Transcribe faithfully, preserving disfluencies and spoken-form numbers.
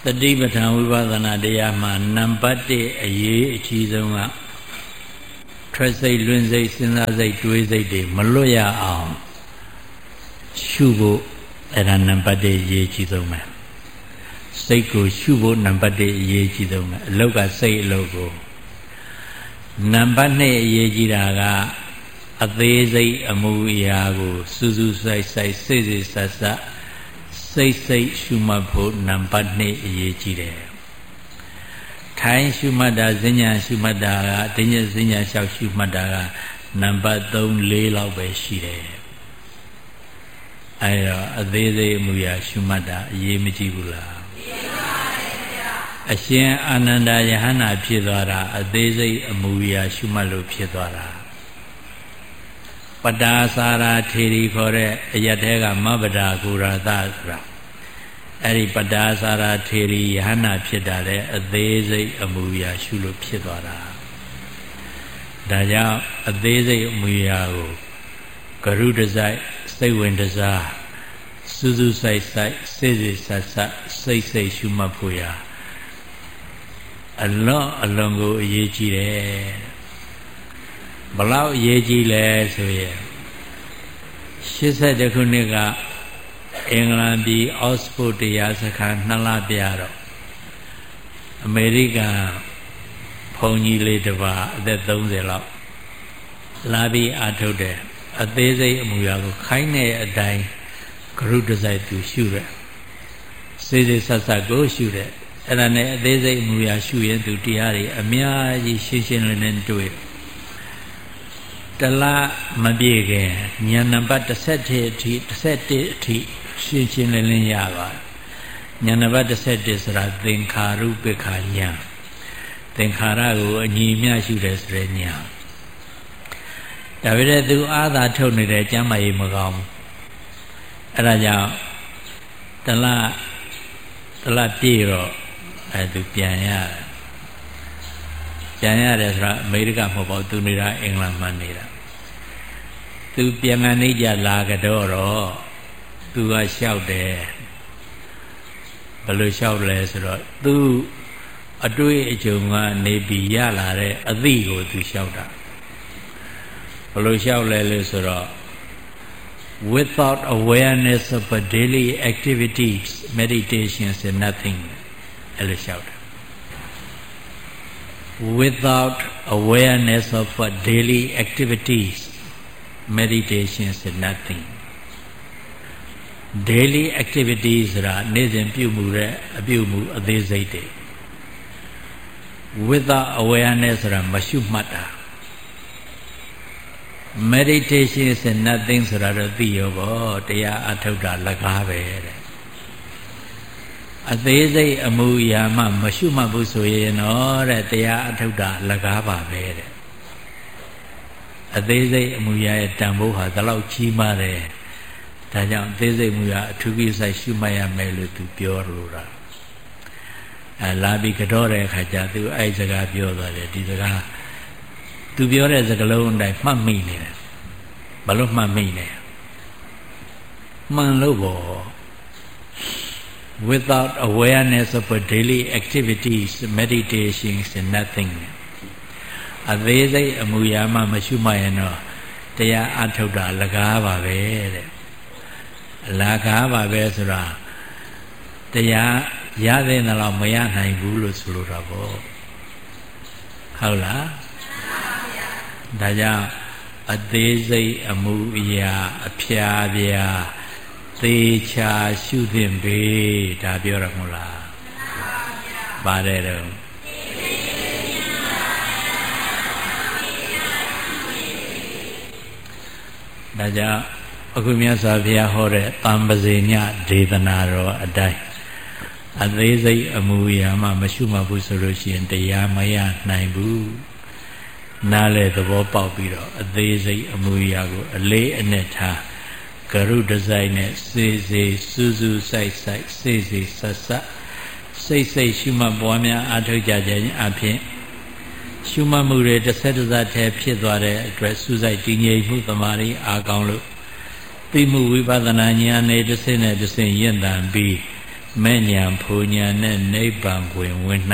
တတိပဋ္ဌာန်ဝိပဿနာတရားမှာနံပါတ်တစ်အရေးအကြီးဆုံးကထွက်စိတ်လွင်စိတ်စဉ်းစားစိတ်တွေးစိတ်တွေမလွတ်ရအောင်ရှုဖို့အဲ့ဒါနံပါတ်တစ်အရေးကြီးဆုံးပဲစိတ်ကိုရှုဖို့နံပါတ်တစ်အရေးကြီးဆုံးပဲအလုတ်ကစိတ်အလုတ်ကိုနံပါတ်နှစ်အရေးကြီးတာကအသေးစိတ်အမှုအရာကိုစူးစူးစိုက်စိုက်စိတ်စိတ်ဆက်ဆက်စိတ်စိတ်ရှုမှတ်ဖို့နံပါတ်နှစ်အရေးကြီးတယ်ထိုင်ရှုမှတ်တာဈဉ္ညာရှုမှတ်တာကဒိဉ္ဈဉ္ညာလျှောက်ရှုမှတ်တာကနံပါတ်သုံး လေးလောက်ပဲရှိတယ်အဲတော့အသေးစိတ်အမှုအရာရှုမှတ်တာအရေးမကြီးဘူးလားအရှင်အာနန္ဒယဟန္တာဖြစ်သွားတာအသေးစိတ်အမှုအရာရှုမှတ်လို့ဖြစ်သွားတာပတာစာရာထေရီခေါ်တဲ့အယတ်ထဲကမဗ္ဗဒါဂုရသဆိုတာအဲ့ဒီပတာစာရာထေရီယဟန္တာဖြစ်တာလေအသေးစိတ်အမှုအရာရှုလို့ဖြစ်သွားတာဒါကြောင့်အသေးစိတ်အမှုအရာကိုဂရုတစိုက်စိတ်ဝင်တစားစူးစူးဆိုင်ဆိုင်စိတ်စိတ်ဆက်ဆက်စိတ်စိတ်ရှုမှတ်ဖို့ရာအလွန်အလွန်ကိုအရေးကြီးတယ်ဘလောက်အရေးကြီးလဲဆိုရင်ရှစ်ဆယ့်ခုနှစ်ကအင်္ဂလန်ပြည်အော့စဖို့တရားစခန်းနှစ်လပြတော့အမေရိကန်ဘုန်းကြီးလေးတစ်ပါးအသက်သုံးဆယ်လောက်လာပြီးအားထုတ်တယ်အသေးစိတ်အမှုရာကိုခိုင်းတဲ့အတိုင်းဂရုတစိုက်သူရှုတယ်စိတ်စိတ်ဆက်ဆက်ကိုရှုတယ်အဲ့ဒါနဲ့အသေးစိတ်အမှုရာရှုရင်သူတရားတွေအများကြီးရှင်းရှင်းလင်းလင်းတွေ့တလားမပြည့်ခင်ဉာဏ်နံပါတ်တစ်ဆယ့်တစ်အထိတစ်ဆယ့်တစ်အထိရှင်းရှင်းလင်းလင်းရပါတယ်ဉာဏ်နံပါတ်တစ်ဆယ့်တစ်ဆိုတာသင်္ခါရုပ္ပခာဉာဏ်သင်္ခါရကိုအညီမျှရှုတယ်ဆိုတဲ့ဉာဏ်ဒါပေမဲ့သူအာသာထုတ်နေတဲ့ကျမ်းမာရေးမကောင်းဘူးအဲ့ဒါကြောင့်တလားတလားပြည့်တော့အဲသူပြန်ရတယ်ပြန်ရတယ်ဆိုတာအမေရိကမဟုတ်ပါဘူးသူနေတာအင်္ဂလန်မှာနေတာသူပြန်ကနေကြလာကြတော့တော့သူကလျှောက်တယ်ဘယ်လိုလျှောက်လဲဆိုတော့သူအတွေ့အကြုံကနေပြီးရလာတဲ့အသည့်ကိုသူလျှောက်တာဘယ်လိုလျှောက်လဲလို့ဆိုတော့ without awareness of a daily activities meditation is nothing အဲ့လိုလျှောက်တာwithout awareness of a daily activities meditation is nothing daily activities ဆိုတာနေ့စဉ်ပြုမှုတဲ့အပြုမှုအသေးစိတ်တွေ without awareness ဆိုတာမရှုမှတ်တာ meditation is nothing ဆိုတာတော့သိရောပေါ့တရားအထုတ်တာလကားပဲတဲ့အသေးစိတ်အမှုအရာမှမရှုမှတ်ဘူးဆိုရင်တော့တဲ့တရားအထုတ်တာလကားပါပဲတဲ့အသေးစိတ်အမှုအရာရဲ့တန်ဖိုးဟာဒီလောက်ကြီးမားတယ်ဒါကြောင့်အသေးစိတ်အမှုအရာအထူးကိစ္စရှုမှတ်ရမယ်လို့သူပြောလို့တာအဲလာပြီးကြောတဲ့အခါကျသူအဲ့စကားပြောသွားတယ်ဒီစကားသူပြောတဲ့စကားလုံးအတိုင်းမှတ်မိနေတယ်ဘာလို့မှတ်မိနေမှန်လို့ပေါ့without awareness of a daily activities meditation is nothing အသေးစိတ်အမှုရာမှမရှုမှတ်ရင်တော့တရားအထုတ်တာလကားပါပဲတဲ့လကားပါပဲဆိုတာတရားရတဲ့နှလောက်မရနိုင်ဘူးလို့ဆိုလိုတာပေါ့ဟုတ်လားဒါကြောင့်အသေးစိတ်အမှုအရာအဖျားပြားသေချာရှုသင့်ပေဒါပြောရမို့လားပါတယ်တော့ဒါကြောင့်အခုမြတ်စွာဘုရားဟောတဲ့တံပဇေညဒေသနာတော်အတိုင်းအသေးစိတ်အမှုအရာမှမရှုမှတ်ဘူးဆိုလို့ရှိရင်တရားမရနိုင်ဘူးနားလေသဘောပေါက်ပြီးတော့အသေးစိတ်အမှုအရာကိုအလေးအနက်ထားဂရုတစိုက်နဲ့စေစေစူးစူးဆိုင်ဆိုင်စေစေဆက်ဆက်စိတ်စိတ်ရှုမှတ်ပွားများအားထုတ်ကြခြင်းအပြင်ရှုမှတ်မှုတွေတစ်ဆက်တစ်ဆက်တည်းဖြစ်သွားတဲ့အတွက်စူးစိုက်တည်ငြိမ်မှုသမာဓိအားကောင်းလို့သိမှုဝိပဿနာဉာဏ်နဲ့တစ်ဆင့်နဲ့တစ်ဆင့်ရင့်တန်ပြီးမဲ့ညာဖူညာနဲ့နိဗ္ဗာန်ကိုဝင်